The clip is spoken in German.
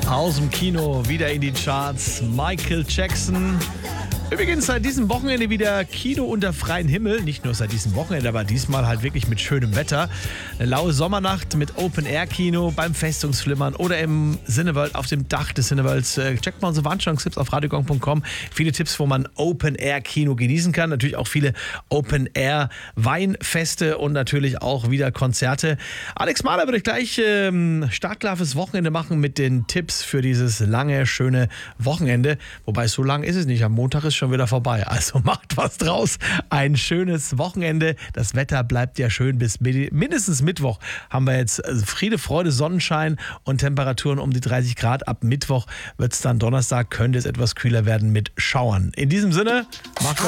Aus dem Kino wieder in die Charts. Michael Jackson. Übrigens seit diesem Wochenende wieder Kino unter freiem Himmel. Nicht nur seit diesem Wochenende, aber diesmal halt wirklich mit schönem Wetter. Eine laue Sommernacht mit Open-Air-Kino beim Festungsflimmern oder im Cineworld auf dem Dach des Cineworlds. Checkt mal unsere Veranstaltungstipps auf radiogong.com. Viele Tipps, wo man Open-Air-Kino genießen kann. Natürlich auch viele Open-Air-Weinfeste und natürlich auch wieder Konzerte. Alex Mahler wird euch gleich startklar fürs Wochenende machen mit den Tipps für dieses lange, schöne Wochenende. Wobei so lang ist es nicht. Am Montag ist schon wieder vorbei. Also macht was draus. Ein schönes Wochenende. Das Wetter bleibt ja schön bis mindestens Mittwoch. Haben wir jetzt Friede, Freude, Sonnenschein und Temperaturen um die 30 Grad. Ab Mittwoch wird es dann Donnerstag, könnte es etwas kühler werden mit Schauern. In diesem Sinne, macht was